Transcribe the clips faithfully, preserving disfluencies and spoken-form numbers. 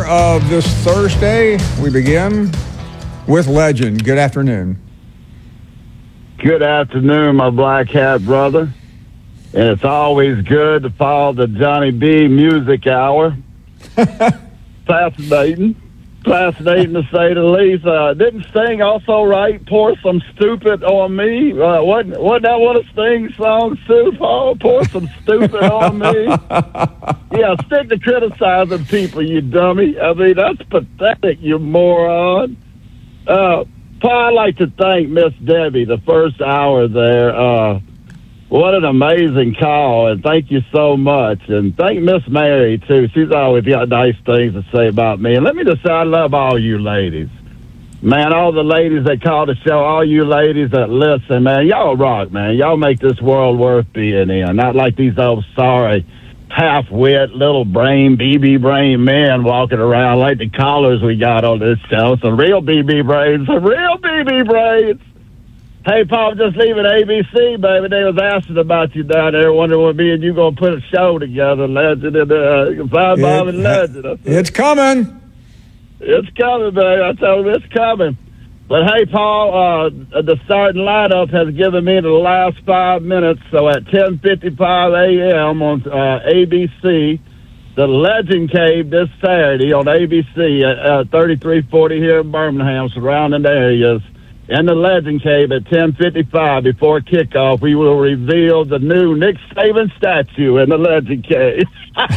hour of this Thursday, we begin with Legend. Good afternoon. Good afternoon, my black hat brother. And it's always good to follow the Johnny B Music Hour. Fascinating. Fascinating to say the least. Uh, didn't Sting also write Pour Some Stupid on Me? Uh, wasn't, wasn't that one of Sting's songs too, Paul? Pour Some Stupid on Me? Yeah, stick to criticizing people, you dummy. I mean, that's pathetic, you moron. Uh, Paul, I'd like to thank Miss Debbie, the first hour there. Uh, what an amazing call, and thank you so much. And thank Miss Mary, too. She's always got nice things to say about me. And let me just say, I love all you ladies. Man, all the ladies that call the show, all you ladies that listen, man, y'all rock, man. Y'all make this world worth being in. Not like these old sorry, half-wit, little brain, B B brain men walking around like the callers we got on this show. Some real B B brains, some real B B brains. Hey, Paul, just leaving A B C, baby. They was asking about you down there, wondering what me and you going to put a show together, Legend, and uh, Five Bob and Legend. Said, it's coming. It's coming, baby. I told him it's coming. But, hey, Paul, uh, the starting lineup has given me the last five minutes, so at ten fifty-five a.m. on uh, A B C, the Legend Cave this Saturday on A B C at uh, thirty-three forty here in Birmingham, surrounding areas. In the Legend Cave at ten fifty-five before kickoff, we will reveal the new Nick Saban statue in the Legend Cave.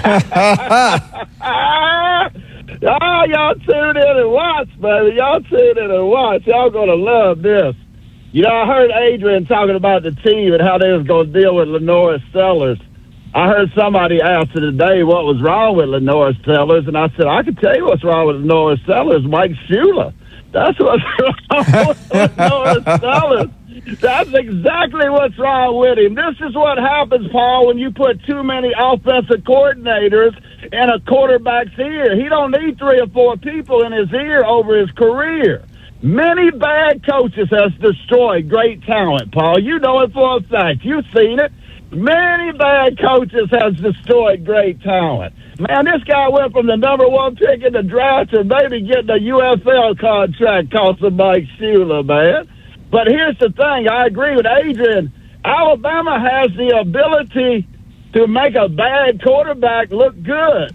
Oh, y'all tune in and watch, baby. Y'all tune in and watch. Y'all going to love this. You know, I heard Adrian talking about the team and how they was going to deal with Lenora Sellers. I heard somebody ask today what was wrong with Lenora Sellers, and I said, I can tell you what's wrong with Lenora Sellers, Mike Shula. That's what's wrong with Lenora Sellers. That's exactly what's wrong with him. This is what happens, Paul, when you put too many offensive coordinators in a quarterback's ear. He don't need three or four people in his ear over his career. Many bad coaches has destroyed great talent, Paul. You know it for a fact. You've seen it. Many bad coaches has destroyed great talent. Man, this guy went from the number one pick in the draft to maybe getting a U F L contract costing Mike Shula, man. But here's the thing. I agree with Adrian. Alabama has the ability to make a bad quarterback look good.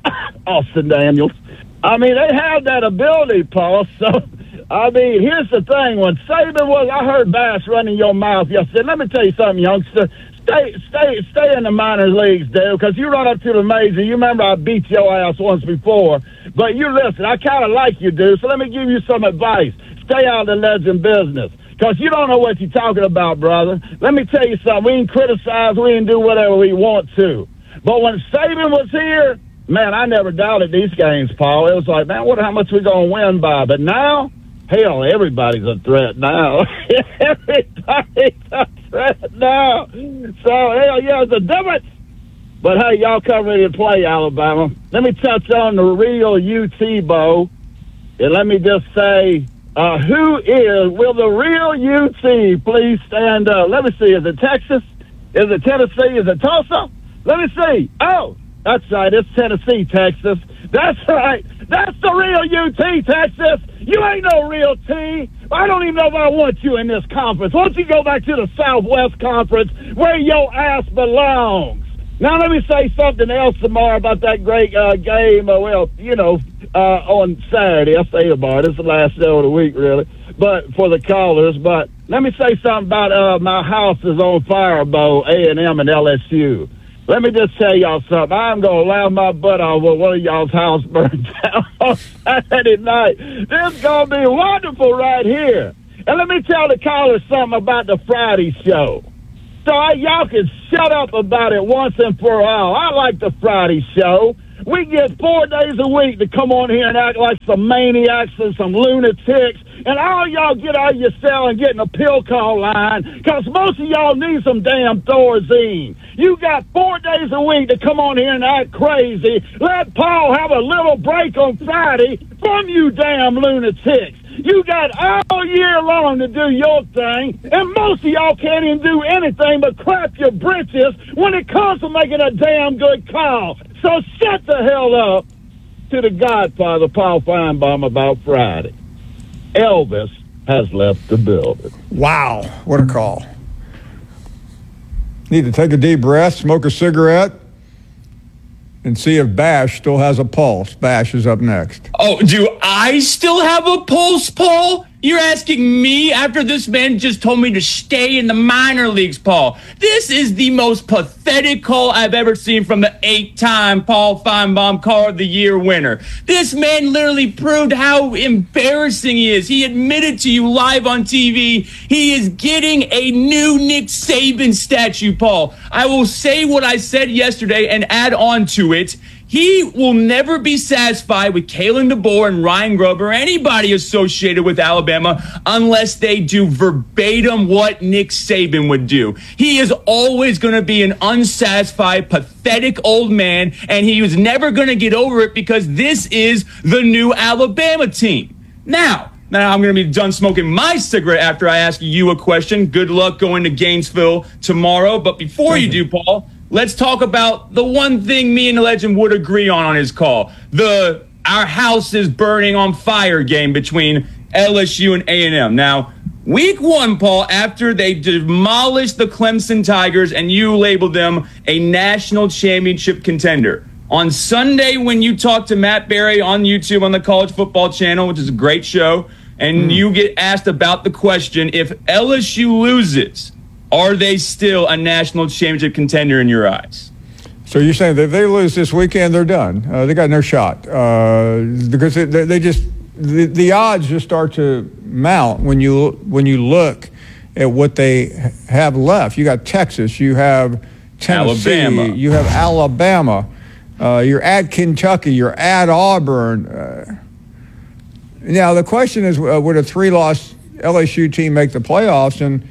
Austin Daniels. I mean, they have that ability, Paul. So, I mean, here's the thing. When Saban was, I heard Bass running your mouth yesterday. Let me tell you something, youngster. Stay, stay, stay in the minor leagues, dude, because you run up to the major. You remember I beat your ass once before. But you listen, I kind of like you, dude, so let me give you some advice. Stay out of the Legend business. Because you don't know what you're talking about, brother. Let me tell you something. We can criticize. We can do whatever we want to. But when Saban was here, man, I never doubted these games, Paul. It was like, man, what? How much we going to win by? But now, hell, everybody's a threat now. Everybody's a threat now. So, hell, yeah, it's a difference. But, hey, y'all come ready to play, Alabama. Let me touch on the real U T, Bo. And let me just say, Uh, who is, will the real U T please stand up? Let me see. Is it Texas? Is it Tennessee? Is it Tulsa? Let me see. Oh, that's right. It's Tennessee, Texas. That's right. That's the real U T, Texas. You ain't no real T. I don't even know if I want you in this conference. Why don't you go back to the Southwest Conference where your ass belongs? Now, let me say something else tomorrow about that great uh, game. Uh, well, you know, uh, on Saturday. I say tomorrow. This is the last show of the week, really, but for the callers. But let me say something about uh, my house is on fire, Bo, A and M and L S U. Let me just tell y'all something. I'm going to laugh my butt off when one of y'all's house burns down on Saturday night. This is going to be wonderful right here. And let me tell the callers something about the Friday show. So I, y'all can shut up about it once and for all. I like the Friday show. We get four days a week to come on here and act like some maniacs and some lunatics. And all y'all get out of your cell and get in a pill call line because most of y'all need some damn Thorazine. You got four days a week to come on here and act crazy. Let Paul have a little break on Friday from you damn lunatics. You got all year long to do your thing, and most of y'all can't even do anything but crap your britches when it comes to making a damn good call. So shut the hell up to the Godfather, Paul Feinbaum, about Friday. Elvis has left the building. Wow, what a call. Need to take a deep breath, smoke a cigarette, and see if Bash still has a pulse. Bash is up next. Oh, do I still have a pulse, Paul? You're asking me after this man just told me to stay in the minor leagues, Paul. This is the most pathetic call I've ever seen from the eight-time Paul Feinbaum Car of the Year winner. This man literally proved how embarrassing he is. He admitted to you live on T V he is getting a new Nick Saban statue, Paul. I will say what I said yesterday and add on to it. He will never be satisfied with Kalen DeBoer and Ryan Gruber or anybody associated with Alabama unless they do verbatim what Nick Saban would do. He is always going to be an unsatisfied, pathetic old man, and he was never going to get over it because this is the new Alabama team. Now, Now I'm going to be done smoking my cigarette after I ask you a question. Good luck going to Gainesville tomorrow. But before you do, Paul, let's talk about the one thing me and the legend would agree on on his call. The our house is burning on fire game between L S U and A and M. Now, week one, Paul, after they demolished the Clemson Tigers and you labeled them a national championship contender. On Sunday, when you talked to Matt Berry on YouTube on the College Football Channel, which is a great show, and mm. you get asked about the question, if L S U loses, are they still a national championship contender in your eyes? So you're saying that if they lose this weekend, they're done. Uh, they got no shot uh, because they, they just the, the odds just start to mount when you when you look at what they have left. You got Texas, you have Tennessee, Alabama. you have Alabama. Uh, you're at Kentucky, you're at Auburn. Uh, now the question is, uh, would a three-loss L S U team make the playoffs? And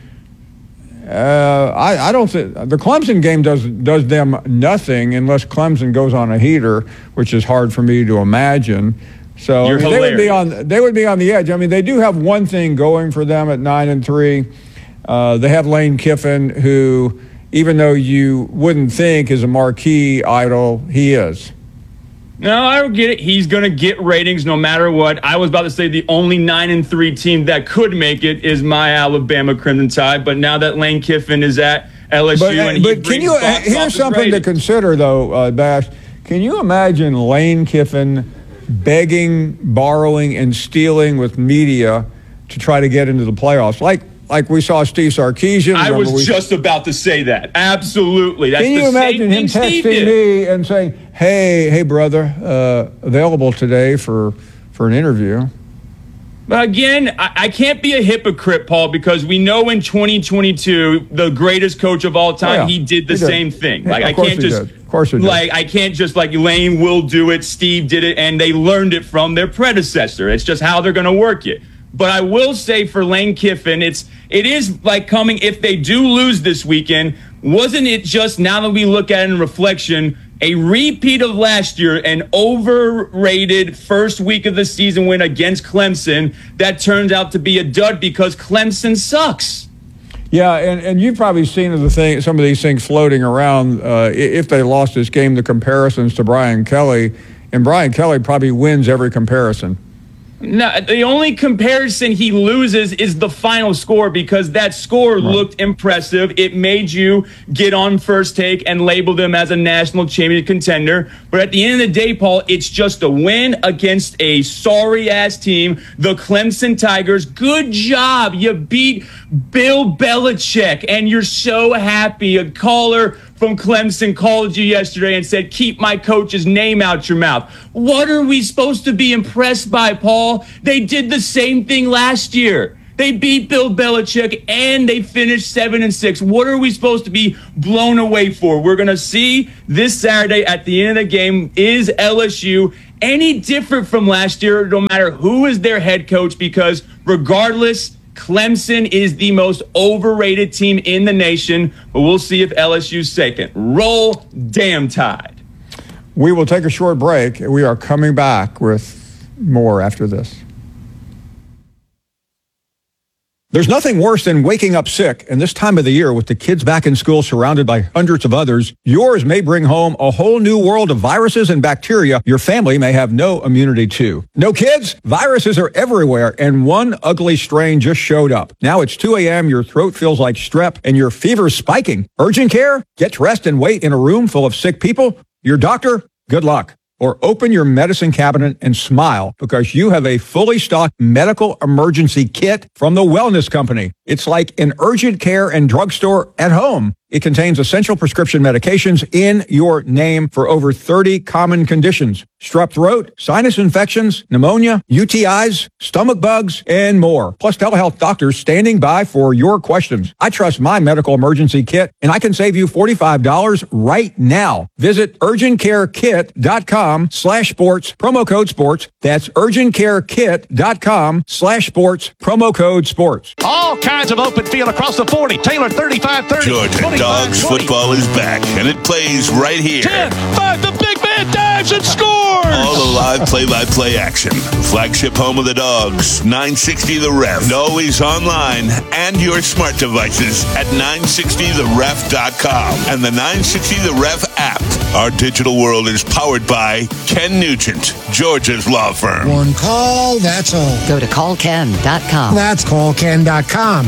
Uh, I, I don't think the Clemson game does does them nothing unless Clemson goes on a heater, which is hard for me to imagine. So I mean, they would be on they would be on the edge. I mean, they do have one thing going for them at nine and three. Uh, they have Lane Kiffin, who, even though you wouldn't think is a marquee idol, he is. No, I don't get it. He's going to get ratings no matter what. I was about to say the only nine and three team that could make it is my Alabama Crimson Tide, but now that Lane Kiffin is at L S U but, and he but can you uh, here's something to consider though, uh, Bash. Can you imagine Lane Kiffin begging, borrowing, and stealing with media to try to get into the playoffs, like like we saw Steve Sarkisian? I was we, just about to say that. Absolutely. That's can you the imagine same him thing texting me and saying, "Hey, hey, brother, uh, available today for for an interview"? But again, I, I can't be a hypocrite, Paul, because we know in twenty twenty-two, the greatest coach of all time, oh, yeah. he did the he did. same thing. Yeah, Like I can't just, did. Of course he did. like I can't just like Lane will do it, Steve did it, and they learned it from their predecessor. It's just how they're going to work it. But I will say for Lane Kiffin, it's it is like coming if they do lose this weekend. Wasn't it just now that we look at it in reflection? A repeat of last year, an overrated first week of the season win against Clemson that turns out to be a dud because Clemson sucks. Yeah, and, and you've probably seen the thing, some of these things floating around. Uh, if they lost this game, the comparisons to Brian Kelly, and Brian Kelly probably wins every comparison. No, the only comparison he loses is the final score because that score right. looked impressive. It made you get on First Take and label them as a national championship contender. But at the end of the day, Paul, it's just a win against a sorry-ass team, the Clemson Tigers. Good job. You beat Bill Belichick, and you're so happy. A caller from Clemson called you yesterday and said, keep my coach's name out your mouth. What are we supposed to be impressed by, Paul? They did the same thing last year. They beat Bill Belichick and they finished seven and six. What are we supposed to be blown away for? We're going to see this Saturday at the end of the game, is L S U any different from last year, no matter who is their head coach? Because regardless, Clemson is the most overrated team in the nation, but we'll see if L S U's second. Roll damn Tide. We will take a short break. We are coming back with more after this. There's nothing worse than waking up sick, and this time of the year with the kids back in school surrounded by hundreds of others, yours may bring home a whole new world of viruses and bacteria your family may have no immunity to. No kids? Viruses are everywhere, and one ugly strain just showed up. Now it's two a.m., your throat feels like strep, and your fever's spiking. Urgent care? Get dressed and wait in a room full of sick people? Your doctor? Good luck. Or open your medicine cabinet and smile because you have a fully stocked medical emergency kit from the Wellness Company. It's like an urgent care and drugstore at home. It contains essential prescription medications in your name for over thirty common conditions. Strep throat, sinus infections, pneumonia, U T Is, stomach bugs, and more. Plus telehealth doctors standing by for your questions. I trust my medical emergency kit, and I can save you forty-five dollars right now. Visit urgentcarekit.com slash sports, promo code sports. That's urgentcarekit.com slash sports, promo code sports. All kinds of open field across the forty. Taylor thirty-five thirty. Georgia Dogs football is back, and it plays right here. ten five, the big man dives and scores! All the live play-by-play action. Flagship home of the Dogs, nine sixty The Ref. And always online and your smart devices at nine sixty the ref dot com and the nine sixty The Ref app. Our digital world is powered by Ken Nugent, Georgia's law firm. One call, that's all. Go to call ken dot com. That's call ken dot com.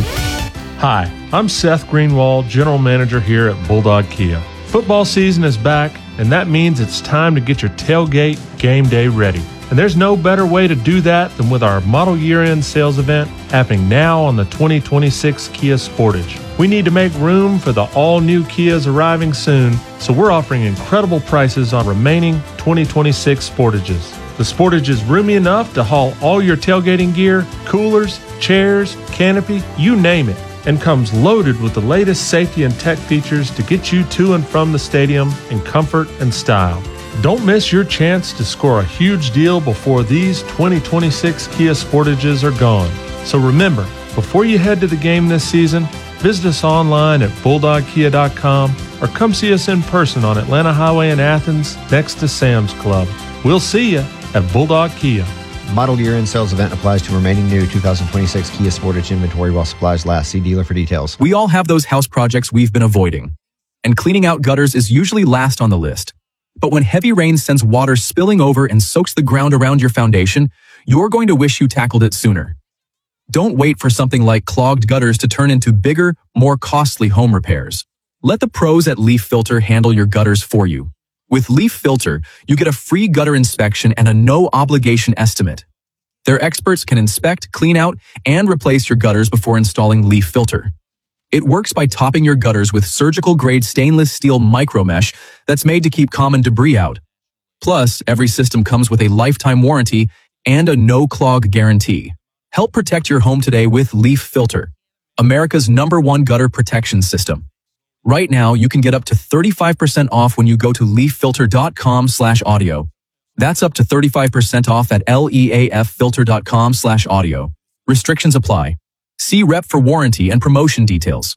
Hi, I'm Seth Greenwald, General Manager here at Bulldog Kia. Football season is back, and that means it's time to get your tailgate game day ready. And there's no better way to do that than with our model year-end sales event happening now on the twenty twenty-six Kia Sportage. We need to make room for the all-new Kias arriving soon, so we're offering incredible prices on remaining twenty twenty-six Sportages. The Sportage is roomy enough to haul all your tailgating gear, coolers, chairs, canopy, you name it, and comes loaded with the latest safety and tech features to get you to and from the stadium in comfort and style. Don't miss your chance to score a huge deal before these twenty twenty-six Kia Sportages are gone. So remember, before you head to the game this season, visit us online at bulldog kia dot com or come see us in person on Atlanta Highway in Athens next to Sam's Club. We'll see you at Bulldog Kia. Model year-end sales event applies to remaining new two thousand twenty-six Kia Sportage inventory while supplies last. See dealer for details. We all have those house projects we've been avoiding, and cleaning out gutters is usually last on the list. But when heavy rain sends water spilling over and soaks the ground around your foundation, you're going to wish you tackled it sooner. Don't wait for something like clogged gutters to turn into bigger, more costly home repairs. Let the pros at Leaf Filter handle your gutters for you. With Leaf Filter, you get a free gutter inspection and a no-obligation estimate. Their experts can inspect, clean out, and replace your gutters before installing Leaf Filter. It works by topping your gutters with surgical-grade stainless steel micromesh that's made to keep common debris out. Plus, every system comes with a lifetime warranty and a no-clog guarantee. Help protect your home today with Leaf Filter, America's number one gutter protection system. Right now, you can get up to thirty-five percent off when you go to leaf filter dot com slash audio. That's up to thirty-five percent off at leaf filter dot com slash audio. Restrictions apply. See rep for warranty and promotion details.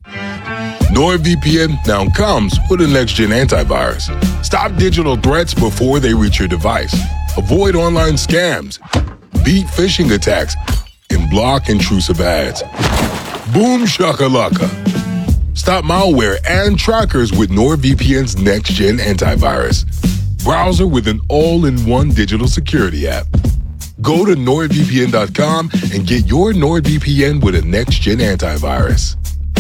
NordVPN now comes with a next-gen antivirus. Stop digital threats before they reach your device. Avoid online scams. Beat phishing attacks. And block intrusive ads. Boom shakalaka. Stop malware and trackers with NordVPN's next-gen antivirus. Browser with an all-in-one digital security app. Go to nord v p n dot com and get your NordVPN with a next-gen antivirus.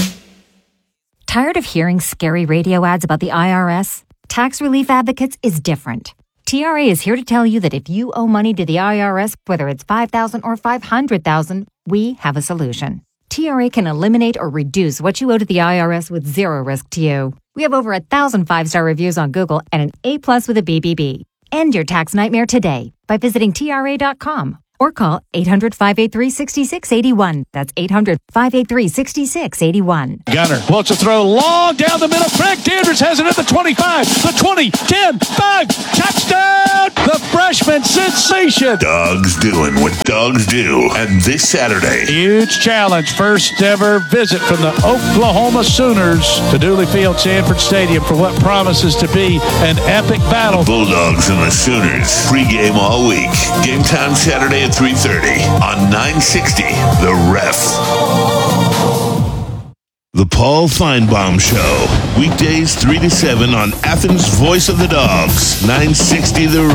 Tired of hearing scary radio ads about the I R S? Tax Relief Advocates is different. T R A is here to tell you that if you owe money to the I R S, whether it's five thousand dollars or five hundred thousand dollars, we have a solution. T R A can eliminate or reduce what you owe to the I R S with zero risk to you. We have over a thousand five-star reviews on Google and an A-plus with a B B B. End your tax nightmare today by visiting T R A dot com or call eight hundred, five eight three, six six eight one. That's eight hundred, five eight three, six six eight one. Gunner wants to throw long down the middle. Frank Danders has it at the twenty-five, the twenty, ten, five, touchdown! The freshman sensation. Dogs doing what dogs do. And this Saturday, Huge challenge. First ever visit from the Oklahoma Sooners to Dooley Field, Sanford Stadium for what promises to be an epic battle. Bulldogs and the Sooners. Pre-game all week. Game time Saturday at three thirty on nine sixty The Ref. The Paul Feinbaum Show. Weekdays three to seven on Athens' Voice of the Dogs. nine sixty The